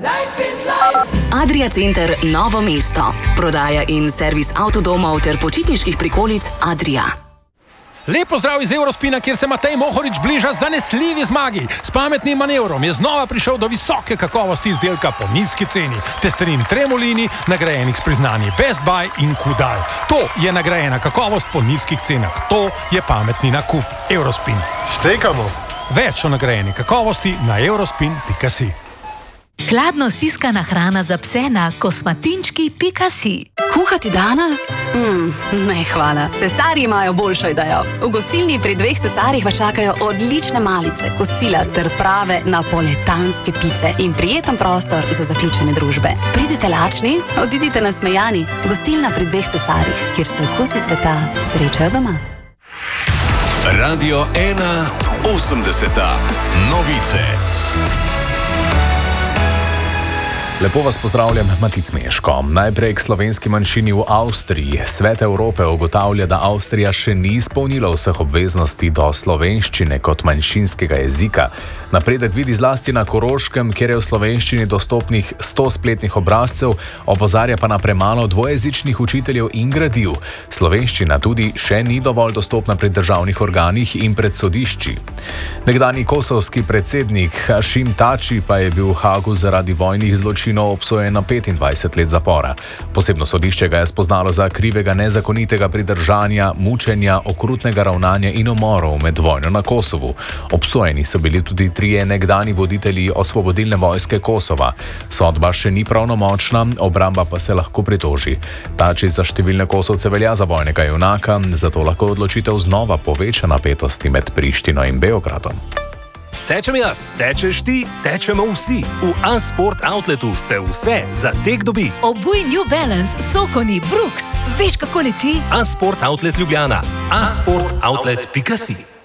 Adria Center Novo mesto. Prodaja in servis avtodomov ter počitniških prikolic Adria. Lep pozdrav iz Eurospina, kjer se Matej Mohorič bliža zanesljivi zmagi. S pametnim manevrom je znova prišel do visoke kakovosti izdelka po nizki ceni. Testerin Tremolini, nagrajenih s priznanji Best Buy in Kudal. To je nagrajena kakovost po nizkih cenah. To je pametni nakup. Eurospin. Štekamo. Več o nagrajeni kakovosti na eurospin.si. Hladno stiskana hrana za pse na kosmatinčki.si. Kuhati danes? Ne, hvala. Cesarji imajo boljšo idejo. V gostilni pri 2 cesarjih vas čakajo odlične malice, kosila ter prave napoletanske pice in prijeten prostor za zaključene družbe. Pridite lačni, odidite nasmejani. Gostilna pri 2 cesarjih, kjer se okusi sveta srečajo doma. Radio 1 80. Novice. Lepo vas pozdravljam, Matic Meško. Najprej k slovenski manjšini v Avstriji. Svet Evrope ugotavlja, da Avstrija še ni izpolnila vseh obveznosti do slovenščine kot manjšinskega jezika. Napredek vidi zlasti na Koroškem, kjer je v slovenščini dostopnih 100 spletnih obrazcev, opozarja pa na premalo dvojezičnih učiteljev in gradiv. Slovenščina tudi še ni dovolj dostopna pri državnih organih in pred sodišči. Nekdanji kosovski predsednik Hašim Tači pa je bil v Hagu zaradi vojnih zločinov obsojen na 25 let zapora. Posebno sodišče ga je spoznalo za krivega nezakonitega pridržanja, mučenja, okrutnega ravnanja in umorov med vojno na Kosovu. Obsojeni so bili tudi 3 nekdani voditelji Osvobodilne vojske Kosova. Sodba še ni pravnomočna, obramba pa se lahko pritoži. Tači za številne Kosovce velja za vojnega junaka, zato lahko odločitev znova poveča napetosti med Prištino in Beogradom. Tečem jaz, tečeš ti, tečemo vsi. V A-Sport Outletu se vse za tek dobi. Obuj New Balance, Sokoni, Brooks. Veš, kako leti? A-Sport Outlet Ljubljana. A-sportoutlet.si.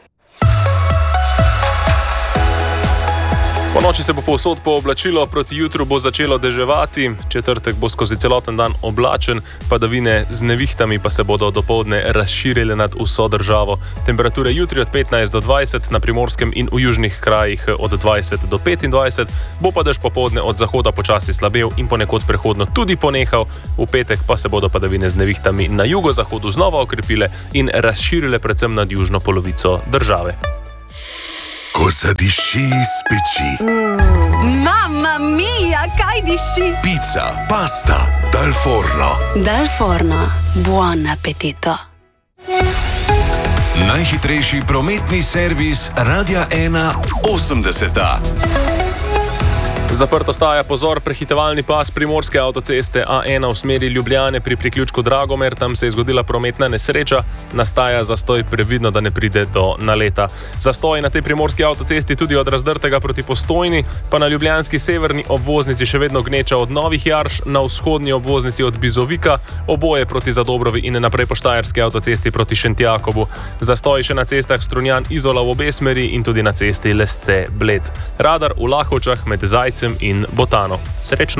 Po noči se bo povsod pooblačilo, proti jutru bo začelo deževati, četrtek bo skozi celoten dan oblačen, padavine z nevihtami pa se bodo dopoldne razširile nad vso državo. Temperature jutri od 15 do 20, na Primorskem in v južnih krajih od 20 do 25, bo pa dež popoldne od zahoda počasi slabel in ponekod prehodno tudi ponehal, v petek pa se bodo padavine z nevihtami na jugozahodu znova okrepile in razširile predvsem nad južno polovico države. Ko zadiši iz peči. Mamma mia, kaj diši? Pica, pasta, dal forno. Dal forno, buon appetito. Najhitrejši prometni servis Radia 1 80. Zaprt ostaja pozor prehitevalni pas primorske avtoceste A1 v smeri Ljubljane pri priključku Dragomer. Tam se je zgodila prometna nesreča, nastaja zastoj, previdno, da ne pride do naleta. Zastoj na tej primorski avtocesti tudi od Razdrtega proti Postojni, pa na ljubljanski severni obvoznici še vedno gneča od Novih Jarš, na vzhodni obvoznici od Bizovika, oboje proti Zadobrovi in naprej po štajerski avtocesti proti Šentjakobu. Zastoj še na cestah Strunjan-Izola v obe smeri in tudi na cesti Lesce-Bled. Radar v Lahovčah med Zajcem in Botano. Srečno!